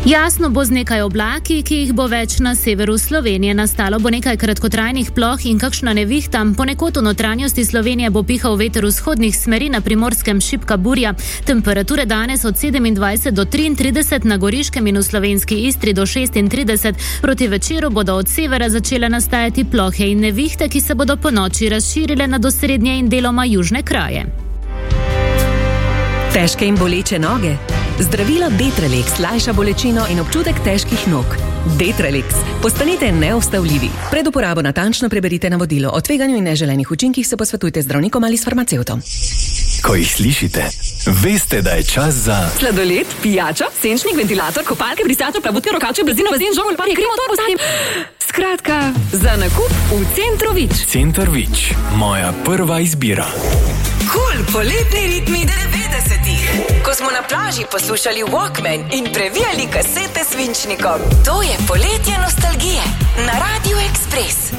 Jasno bo z nekaj oblaki, ki jih bo več na severu Slovenije. Nastalo bo nekaj kratkotrajnih ploh in kakšna nevihta. Ponekod v notranjosti Slovenije bo pihal veter vzhodnih smeri, na Primorskem šibka burja. Temperature danes od 27 do 33, na Goriškem in v slovenski Istri do 36. Proti večeru bodo od severa začele nastajati plohe in nevihte, ki se bodo po noči razširile na osrednje in deloma južne kraje. Težke in boleče noge? Zdravilo Detralex lajša bolečino in občutek težkih nog. Detralex. Postanite neustavljivi. Pred uporabo natančno preberite navodilo. O tveganju in neželenih učinkih se posvetujte z zdravnikom ali s farmacevtom. Ko jih slišite, veste, da je čas za sladoled, pijačo, senčnik, ventilator, kopalke, brisačo, plavutke, rokače, blazino, bazen, žogo, parje, kremo, torbo, zajem. Skratka, za nakup v Centru Vič. Center Vič, moja prva izbira. Cool, poletni ritmi 90-ih. Ko smo na plaži poslušali Walkman in previjali kasete s svinčnikom. To je poletje nostalgije na Radiu Express.